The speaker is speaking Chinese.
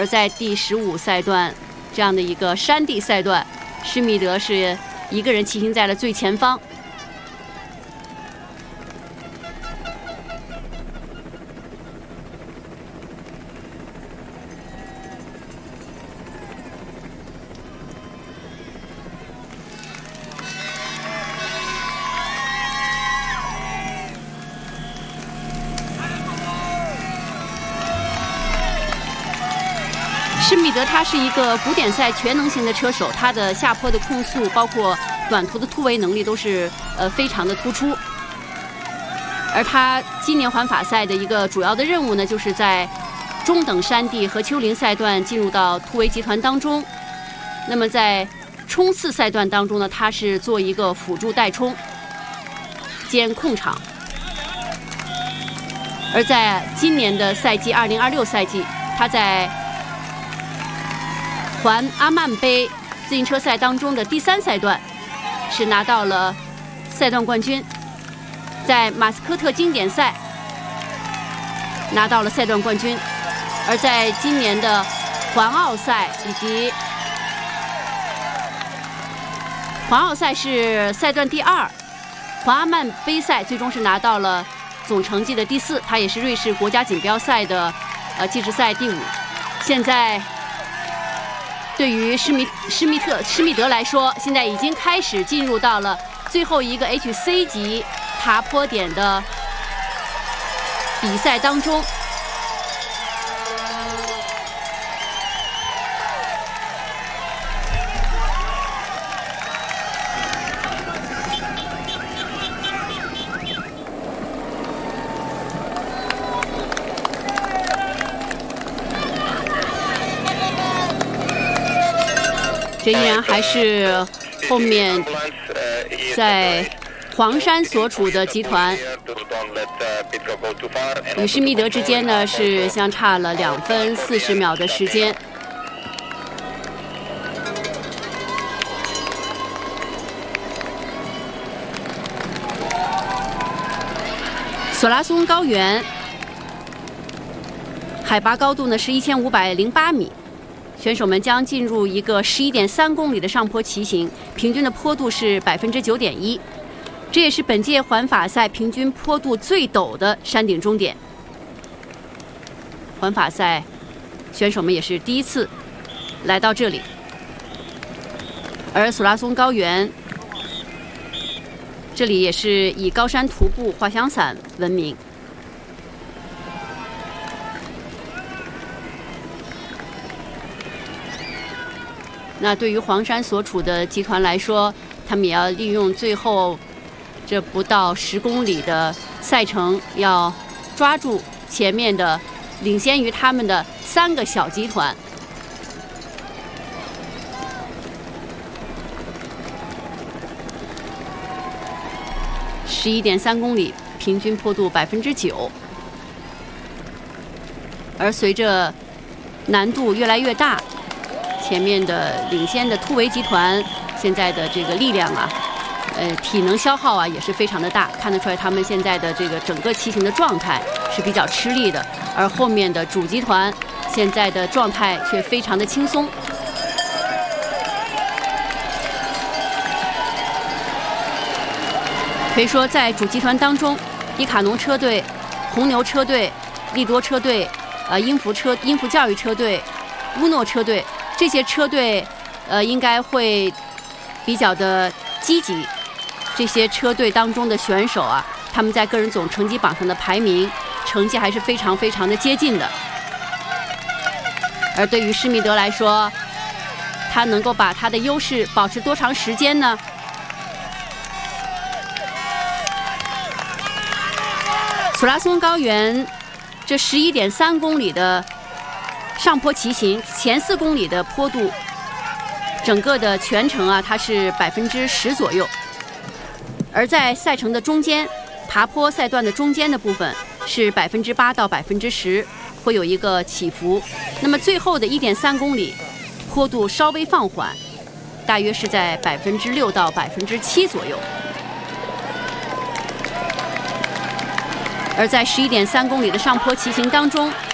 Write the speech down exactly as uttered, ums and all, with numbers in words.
而在第十五赛段这样的一个山地赛段，施密德是一个人骑行在了最前方。施密德他是一个古典赛全能型的车手，他的下坡的控速，包括短途的突围能力都是呃非常的突出。而他今年环法赛的一个主要的任务呢，就是在中等山地和丘陵赛段进入到突围集团当中。那么在冲刺赛段当中呢，他是做一个辅助代冲兼控场。而在今年的赛季二零二六赛季，他在环阿曼杯自行车赛当中的第三赛段是拿到了赛段冠军，在马斯科特经典赛拿到了赛段冠军，而在今年的环奥赛以及环奥赛是赛段第二，环阿曼杯赛最终是拿到了总成绩的第四，他也是瑞士国家锦标赛的呃计时赛第五。现在对于施密施密特施密德来说，现在已经开始进入到了最后一个 H C 级爬坡点的比赛当中。这依然还是后面在黄山所处的集团与施密德之间呢是相差了两分四十秒的时间。索拉松高原海拔高度呢是一千五百零八米。选手们将进入一个十一点三公里的上坡骑行，平均的坡度是百分之九点一，这也是本届环法赛平均坡度最陡的山顶终点。环法赛选手们也是第一次来到这里，而索拉松高原这里也是以高山徒步、滑翔伞闻名。那对于黄山所处的集团来说，他们也要利用最后这不到十公里的赛程，要抓住前面的领先于他们的三个小集团。十一点三公里，平均坡度百分之九，而随着难度越来越大，前面的领先的突围集团现在的这个力量啊，呃，体能消耗啊也是非常的大，看得出来他们现在的这个整个骑行的状态是比较吃力的，而后面的主集团现在的状态却非常的轻松。可以说，在主集团当中，迪卡侬车队、红牛车队、利多车队、呃英孚车、英孚教育车队、乌诺车队。这些车队，呃，应该会比较的积极。这些车队当中的选手啊，他们在个人总成绩榜上的排名成绩还是非常非常的接近的。而对于施密德来说，他能够把他的优势保持多长时间呢？索拉松高原这十一点三公里的上坡骑行，前四公里的坡度，整个的全程啊，它是百分之十左右。而在赛程的中间，爬坡赛段的中间的部分是百分之八到百分之十，会有一个起伏。那么最后的一点三公里，坡度稍微放缓，大约是在百分之六到百分之七左右。而在十一点三公里的上坡骑行当中，